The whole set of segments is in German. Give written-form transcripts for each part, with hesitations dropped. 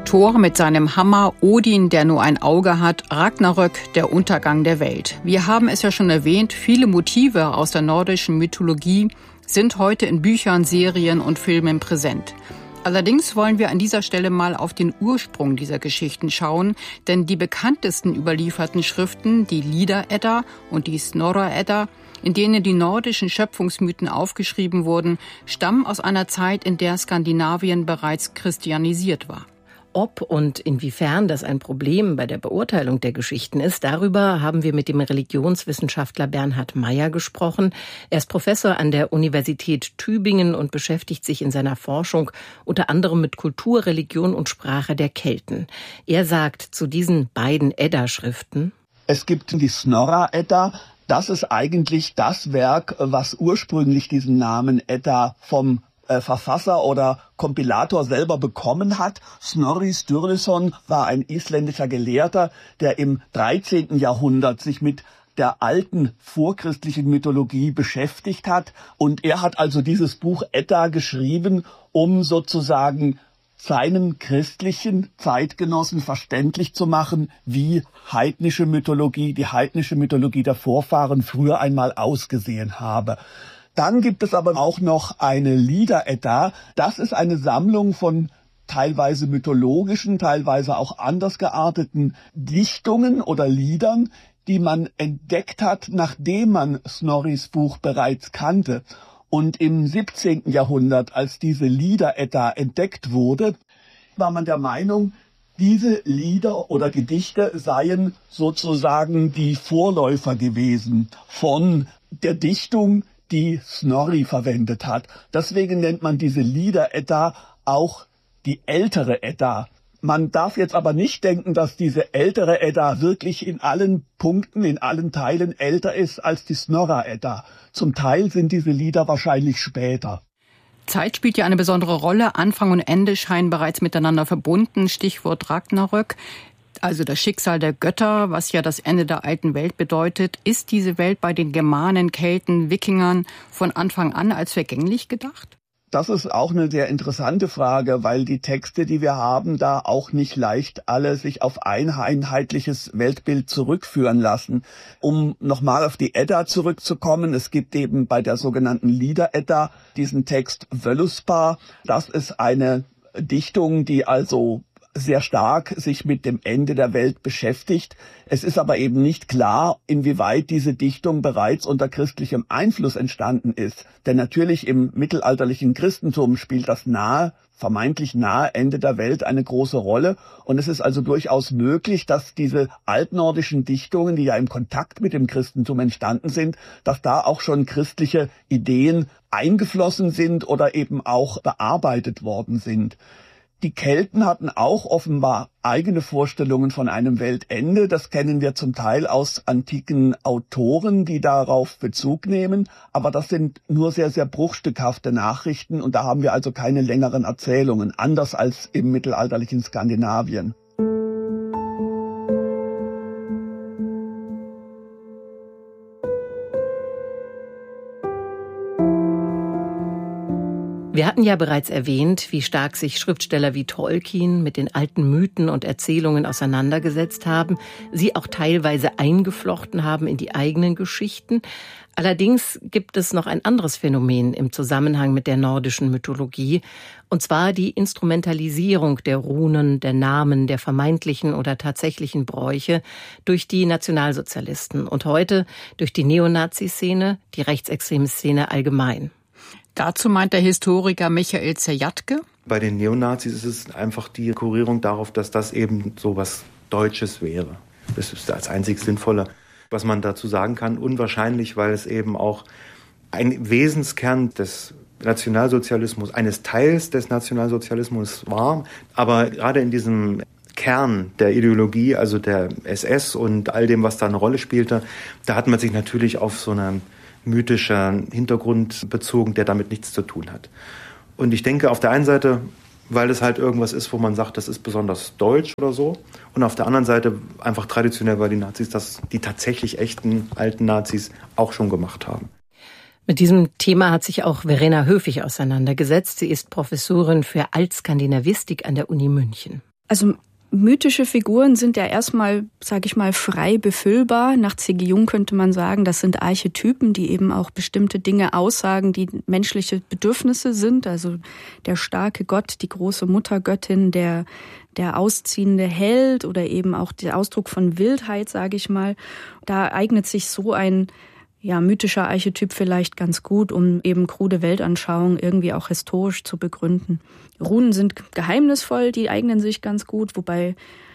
Thor mit seinem Hammer, Odin, der nur ein Auge hat, Ragnarök, der Untergang der Welt. Wir haben es ja schon erwähnt, viele Motive aus der nordischen Mythologie sind heute in Büchern, Serien und Filmen präsent. Allerdings wollen wir an dieser Stelle mal auf den Ursprung dieser Geschichten schauen, denn die bekanntesten überlieferten Schriften, die Lieder-Edda und die Snorra-Edda, in denen die nordischen Schöpfungsmythen aufgeschrieben wurden, stammen aus einer Zeit, in der Skandinavien bereits christianisiert war. Ob und inwiefern das ein Problem bei der Beurteilung der Geschichten ist, darüber haben wir mit dem Religionswissenschaftler Bernhard Meyer gesprochen. Er ist Professor an der Universität Tübingen und beschäftigt sich in seiner Forschung unter anderem mit Kultur, Religion und Sprache der Kelten. Er sagt zu diesen beiden Edda-Schriften: Es gibt die Snorra-Edda. Das ist eigentlich das Werk, was ursprünglich diesen Namen Edda vom Verfasser oder Kompilator selber bekommen hat. Snorri Sturluson war ein isländischer Gelehrter, der im 13. Jahrhundert sich mit der alten vorchristlichen Mythologie beschäftigt hat. Und er hat also dieses Buch Edda geschrieben, um sozusagen seinen christlichen Zeitgenossen verständlich zu machen, wie heidnische Mythologie, die heidnische Mythologie der Vorfahren früher einmal ausgesehen habe. Dann gibt es aber auch noch eine Lieder-Edda. Das ist eine Sammlung von teilweise mythologischen, teilweise auch anders gearteten Dichtungen oder Liedern, die man entdeckt hat, nachdem man Snorris Buch bereits kannte. Und im 17. Jahrhundert, als diese Lieder-Edda entdeckt wurde, war man der Meinung, diese Lieder oder Gedichte seien sozusagen die Vorläufer gewesen von der Dichtung, die Snorri verwendet hat. Deswegen nennt man diese Lieder-Edda auch die ältere Edda. Man darf jetzt aber nicht denken, dass diese ältere Edda wirklich in allen Punkten, in allen Teilen älter ist als die Snorra-Edda. Zum Teil sind diese Lieder wahrscheinlich später. Zeit spielt ja eine besondere Rolle. Anfang und Ende scheinen bereits miteinander verbunden. Stichwort Ragnarök. Also das Schicksal der Götter, was ja das Ende der alten Welt bedeutet. Ist diese Welt bei den Germanen, Kelten, Wikingern von Anfang an als vergänglich gedacht? Das ist auch eine sehr interessante Frage, weil die Texte, die wir haben, da auch nicht leicht alle sich auf ein einheitliches Weltbild zurückführen lassen. Um nochmal auf die Edda zurückzukommen, es gibt eben bei der sogenannten Lieder-Edda diesen Text Völuspá. Das ist eine Dichtung, die also sehr stark sich mit dem Ende der Welt beschäftigt. Es ist aber eben nicht klar, inwieweit diese Dichtung bereits unter christlichem Einfluss entstanden ist. Denn natürlich im mittelalterlichen Christentum spielt das vermeintlich nahe Ende der Welt eine große Rolle. Und es ist also durchaus möglich, dass diese altnordischen Dichtungen, die ja im Kontakt mit dem Christentum entstanden sind, dass da auch schon christliche Ideen eingeflossen sind oder eben auch bearbeitet worden sind. Die Kelten hatten auch offenbar eigene Vorstellungen von einem Weltende. Das kennen wir zum Teil aus antiken Autoren, die darauf Bezug nehmen. Aber das sind nur sehr, sehr bruchstückhafte Nachrichten. Und da haben wir also keine längeren Erzählungen, anders als im mittelalterlichen Skandinavien. Wir hatten ja bereits erwähnt, wie stark sich Schriftsteller wie Tolkien mit den alten Mythen und Erzählungen auseinandergesetzt haben, sie auch teilweise eingeflochten haben in die eigenen Geschichten. Allerdings gibt es noch ein anderes Phänomen im Zusammenhang mit der nordischen Mythologie, und zwar die Instrumentalisierung der Runen, der Namen, der vermeintlichen oder tatsächlichen Bräuche durch die Nationalsozialisten und heute durch die Neonazi-Szene, die rechtsextreme Szene allgemein. Dazu meint der Historiker Michael Zerjatke: Bei den Neonazis ist es einfach die Kurierung darauf, dass das eben so was Deutsches wäre. Das ist das einzig Sinnvolle, was man dazu sagen kann. Unwahrscheinlich, weil es eben auch ein Wesenskern des Nationalsozialismus, eines Teils des Nationalsozialismus war. Aber gerade in diesem Kern der Ideologie, also der SS und all dem, was da eine Rolle spielte, da hat man sich natürlich auf so eine mythischer Hintergrund bezogen, der damit nichts zu tun hat. Und ich denke, auf der einen Seite, weil es halt irgendwas ist, wo man sagt, das ist besonders deutsch oder so, und auf der anderen Seite einfach traditionell, weil die Nazis das, die tatsächlich echten alten Nazis auch schon gemacht haben. Mit diesem Thema hat sich auch Verena Höfig auseinandergesetzt. Sie ist Professorin für Altskandinavistik an der Uni München. Also mythische Figuren sind ja erstmal, sage ich mal, frei befüllbar. Nach C.G. Jung könnte man sagen, das sind Archetypen, die eben auch bestimmte Dinge aussagen, die menschliche Bedürfnisse sind. Also der starke Gott, die große Muttergöttin, der ausziehende Held oder eben auch der Ausdruck von Wildheit, sage ich mal. Da eignet sich so ein mythischer Archetyp vielleicht ganz gut, um eben krude Weltanschauung irgendwie auch historisch zu begründen. Runen sind geheimnisvoll, die eignen sich ganz gut, wobei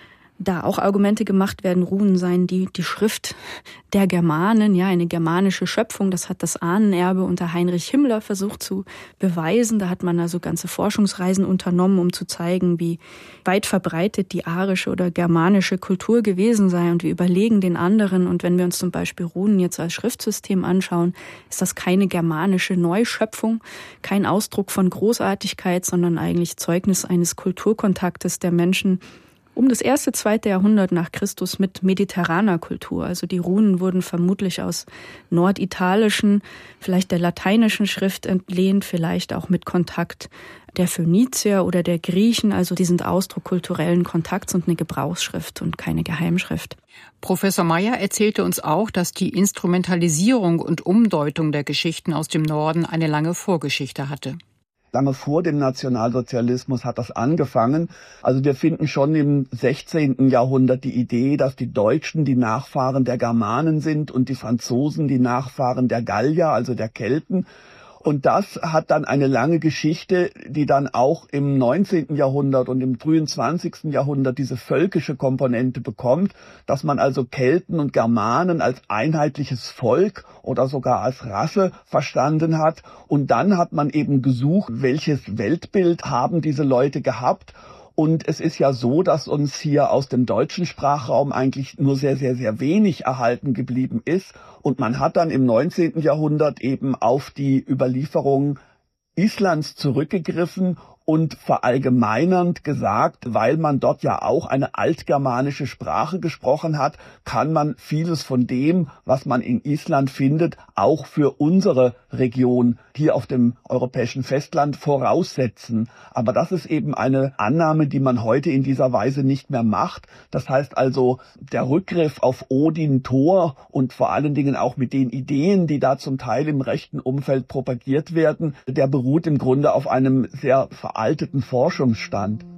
da auch Argumente gemacht werden, Runen seien die Schrift der Germanen, eine germanische Schöpfung. Das hat das Ahnenerbe unter Heinrich Himmler versucht zu beweisen. Da hat man also ganze Forschungsreisen unternommen, um zu zeigen, wie weit verbreitet die arische oder germanische Kultur gewesen sei und wie überlegen den anderen. Und wenn wir uns zum Beispiel Runen jetzt als Schriftsystem anschauen, ist das keine germanische Neuschöpfung, kein Ausdruck von Großartigkeit, sondern eigentlich Zeugnis eines Kulturkontaktes der Menschen um das 1., 2. Jahrhundert nach Christus mit mediterraner Kultur. Also die Runen wurden vermutlich aus norditalischen, vielleicht der lateinischen Schrift entlehnt, vielleicht auch mit Kontakt der Phönizier oder der Griechen. Also die sind Ausdruck kulturellen Kontakts und eine Gebrauchsschrift und keine Geheimschrift. Professor Meyer erzählte uns auch, dass die Instrumentalisierung und Umdeutung der Geschichten aus dem Norden eine lange Vorgeschichte hatte. Lange vor dem Nationalsozialismus hat das angefangen. Also wir finden schon im 16. Jahrhundert die Idee, dass die Deutschen die Nachfahren der Germanen sind und die Franzosen die Nachfahren der Gallier, also der Kelten. Und das hat dann eine lange Geschichte, die dann auch im 19. Jahrhundert und im frühen 20. Jahrhundert diese völkische Komponente bekommt, dass man also Kelten und Germanen als einheitliches Volk oder sogar als Rasse verstanden hat. Und dann hat man eben gesucht, welches Weltbild haben diese Leute gehabt. Und es ist ja so, dass uns hier aus dem deutschen Sprachraum eigentlich nur sehr, sehr, sehr wenig erhalten geblieben ist. Und man hat dann im 19. Jahrhundert eben auf die Überlieferung Islands zurückgegriffen und verallgemeinernd gesagt, weil man dort ja auch eine altgermanische Sprache gesprochen hat, kann man vieles von dem, was man in Island findet, auch für unsere Region hier auf dem europäischen Festland voraussetzen. Aber das ist eben eine Annahme, die man heute in dieser Weise nicht mehr macht. Das heißt also, der Rückgriff auf Odin, Thor und vor allen Dingen auch mit den Ideen, die da zum Teil im rechten Umfeld propagiert werden, der beruht im Grunde auf einem sehr veralteten Forschungsstand.